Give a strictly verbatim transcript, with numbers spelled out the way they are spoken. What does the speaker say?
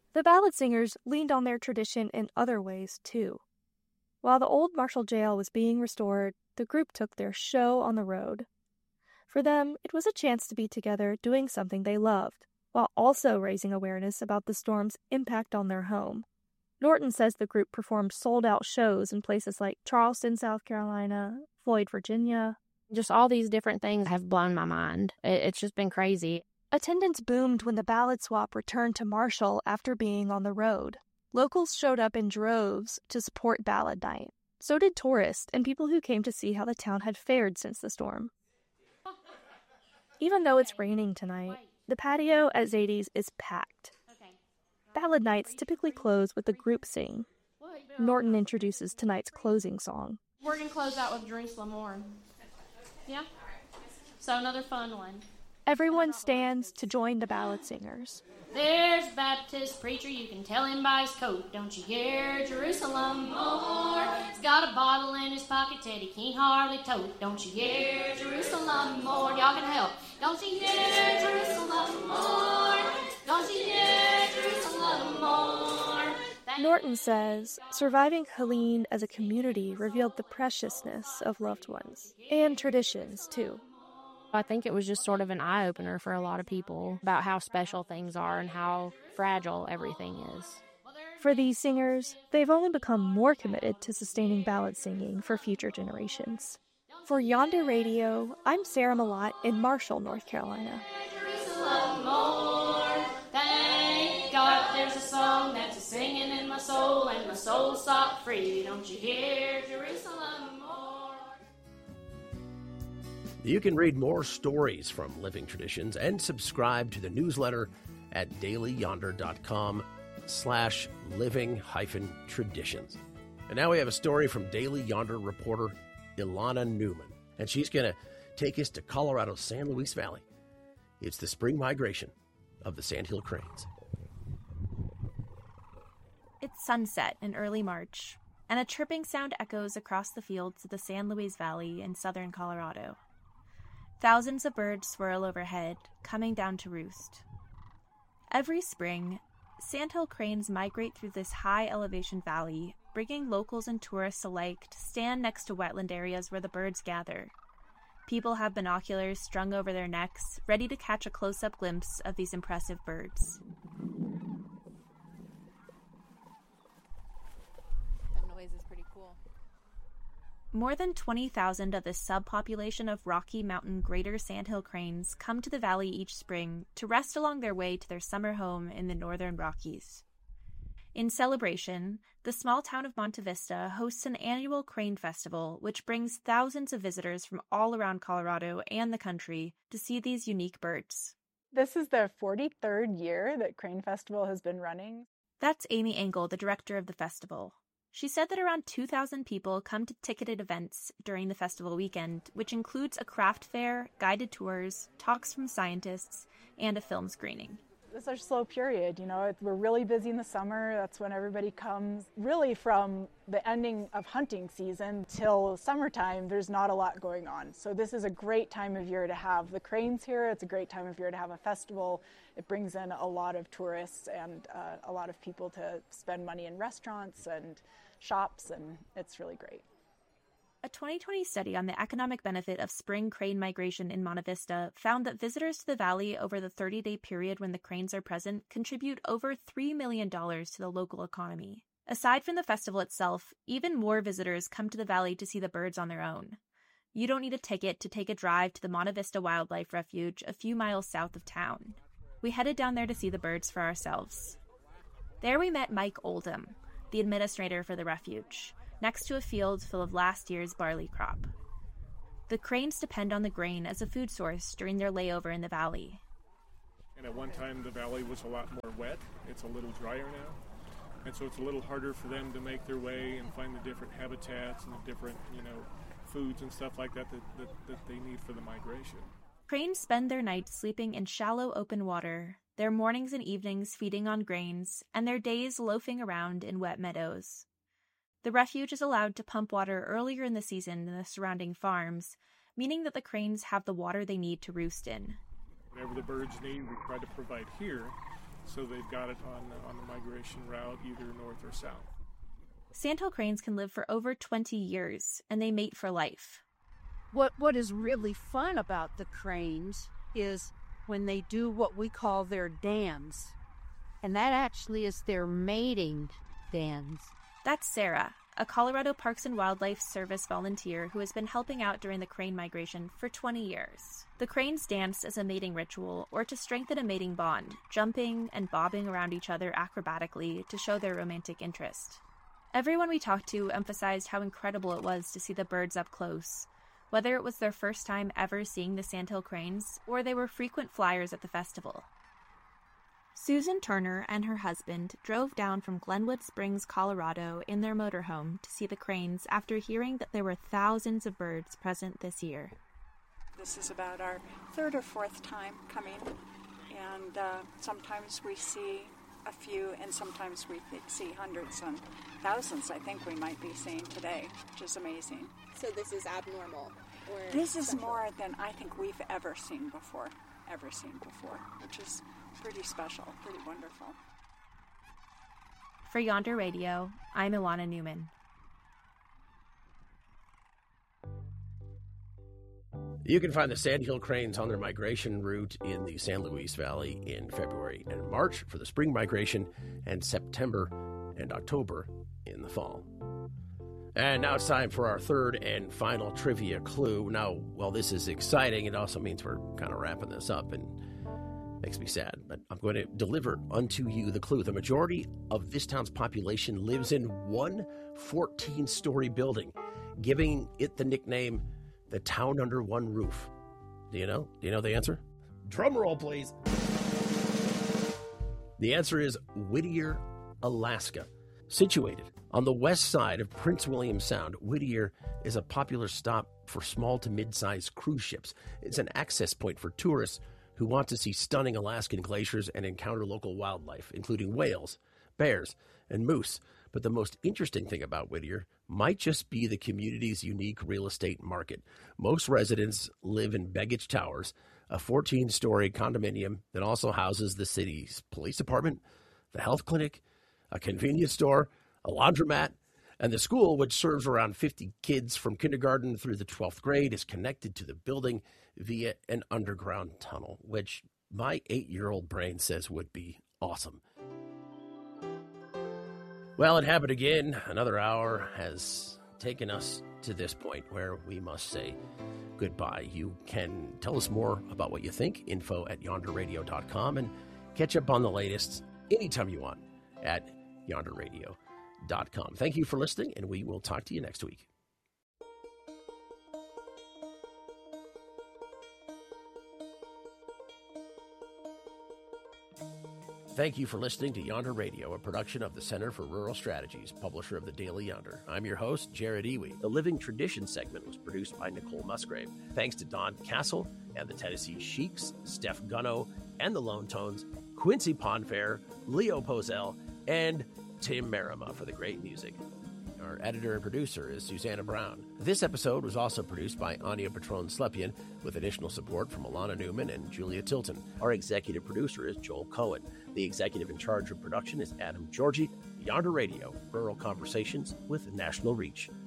The ballad singers leaned on their tradition in other ways, too. While the old Marshall Jail was being restored, the group took their show on the road. For them, it was a chance to be together doing something they loved, while also raising awareness about the storm's impact on their home. Norton says the group performed sold-out shows in places like Charleston, South Carolina, Floyd, Virginia. Just all these different things have blown my mind. It's just been crazy. Attendance boomed when the Ballad Swap returned to Marshall after being on the road. Locals showed up in droves to support Ballad Night. So did tourists and people who came to see how the town had fared since the storm. Even though it's raining tonight, the patio at Zadie's is packed. Ballad nights typically close with the group sing. Norton introduces tonight's closing song. We're going to close out with Jerusalem Mourn. Yeah? So another fun one. Everyone stands to join the ballad singers. There's a Baptist preacher, you can tell him by his coat. Don't you hear Jerusalem more? He's got a bottle in his pocket that he can't hardly tote. Don't you hear Jerusalem more? Y'all can help. Don't you hear Jerusalem more? Don't you hear Jerusalem more? Norton says, surviving Helene as a community revealed the preciousness of loved ones, and traditions, too. I think it was just sort of an eye-opener for a lot of people about how special things are and how fragile everything is. For these singers, they've only become more committed to sustaining ballad singing for future generations. For Yonder Radio, I'm Sarah Malott in Marshall, North Carolina. Jerusalem more. Thank God there's a song that's a singing in my soul, and my soul's sought free. Don't you hear Jerusalem more? You can read more stories from Living Traditions and subscribe to the newsletter at dailyyonder.com slash living hyphen traditions. And now we have a story from Daily Yonder reporter Ilana Newman, and she's going to take us to Colorado's San Luis Valley. It's the spring migration of the sandhill cranes. It's sunset in early March, and a chirping sound echoes across the fields of the San Luis Valley in southern Colorado. Thousands of birds swirl overhead, coming down to roost. Every spring, sandhill cranes migrate through this high-elevation valley, bringing locals and tourists alike to stand next to wetland areas where the birds gather. People have binoculars strung over their necks, ready to catch a close-up glimpse of these impressive birds. That noise is pretty cool. More than twenty thousand of this subpopulation of Rocky Mountain greater sandhill cranes come to the valley each spring to rest along their way to their summer home in the northern Rockies. In celebration, the small town of Monte Vista hosts an annual crane festival which brings thousands of visitors from all around Colorado and the country to see these unique birds. This is the forty-third year that Crane Festival has been running. That's Amy Engel, the director of the festival. She said that around two thousand people come to ticketed events during the festival weekend, which includes a craft fair, guided tours, talks from scientists, and a film screening. It's our slow period, you know, we're really busy in the summer. That's when everybody comes. Really from the ending of hunting season till summertime, there's not a lot going on. So this is a great time of year to have the cranes here. It's a great time of year to have a festival. It brings in a lot of tourists and uh, a lot of people to spend money in restaurants and shops, and it's really great. A twenty twenty study on the economic benefit of spring crane migration in Monte Vista found that visitors to the valley over the thirty-day period when the cranes are present contribute over three million dollars to the local economy. Aside from the festival itself, even more visitors come to the valley to see the birds on their own. You don't need a ticket to take a drive to the Monte Vista Wildlife Refuge a few miles south of town. We headed down there to see the birds for ourselves. There we met Mike Oldham, the administrator for the refuge, next to a field full of last year's barley crop. The cranes depend on the grain as a food source during their layover in the valley. And at one time the valley was a lot more wet. It's a little drier now. And so it's a little harder for them to make their way and find the different habitats and the different, you know, foods and stuff like that that, that, that they need for the migration. Cranes spend their nights sleeping in shallow open water, their mornings and evenings feeding on grains, and their days loafing around in wet meadows. The refuge is allowed to pump water earlier in the season than the surrounding farms, meaning that the cranes have the water they need to roost in. Whatever the birds need, we try to provide here so they've got it on, on the migration route, either north or south. Sandhill cranes can live for over twenty years, and they mate for life. What What is really fun about the cranes is when they do what we call their dance, and that actually is their mating dance. That's Sarah, a Colorado Parks and Wildlife Service volunteer who has been helping out during the crane migration for twenty years. The cranes dance as a mating ritual or to strengthen a mating bond, jumping and bobbing around each other acrobatically to show their romantic interest. Everyone we talked to emphasized how incredible it was to see the birds up close, whether it was their first time ever seeing the Sandhill cranes or they were frequent flyers at the festival. Susan Turner and her husband drove down from Glenwood Springs, Colorado in their motorhome to see the cranes after hearing that there were thousands of birds present this year. This is about our third or fourth time coming, and uh, sometimes we see a few, and sometimes we see hundreds and thousands, I think we might be seeing today, which is amazing. So this is abnormal? Or this is special? more than I think we've ever seen before, ever seen before, which is pretty special, pretty wonderful. For Yonder Radio, I'm Ilana Newman. You can find the Sandhill cranes on their migration route in the San Luis Valley in February and March for the spring migration, and September and October in the fall. And now it's time for our third and final trivia clue. Now, while this is exciting, it also means we're kind of wrapping this up and makes me sad. But I'm going to deliver unto you the clue. The majority of this town's population lives in one fourteen-story building, giving it the nickname The Town Under One Roof. Do you know? Do you know the answer? Drum roll, please. The answer is Whittier, Alaska. Situated on the west side of Prince William Sound, Whittier is a popular stop for small to mid-sized cruise ships. It's an access point for tourists who want to see stunning Alaskan glaciers and encounter local wildlife, including whales, bears, and moose. But the most interesting thing about Whittier might just be the community's unique real estate market. Most residents live in Begich Towers, a fourteen-story condominium that also houses the city's police department, the health clinic, a convenience store, a laundromat, and the school, which serves around fifty kids from kindergarten through the twelfth grade, is connected to the building via an underground tunnel, which my eight-year-old brain says would be awesome. Well, it happened again. Another hour has taken us to this point where we must say goodbye. You can tell us more about what you think, info at yonder radio dot com, and catch up on the latest anytime you want at yonder radio dot com. Thank you for listening, and we will talk to you next week. Thank you for listening to Yonder Radio, a production of the Center for Rural Strategies, publisher of the Daily Yonder. I'm your host, Jared Ewey. The Living Tradition segment was produced by Nicole Musgrave. Thanks to Don Castle and the Tennessee Sheiks, Steph Gunno and the Lone Tones, Quincy Ponfair, Leo Pozell, and Tim Merima for the great music. Our editor and producer is Susanna Brown. This episode was also produced by Anya Patron-Slepian with additional support from Ilana Newman and Julia Tilton. Our executive producer is Joel Cohen. The executive in charge of production is Adam Georgie. Yonder Radio, rural conversations with national reach.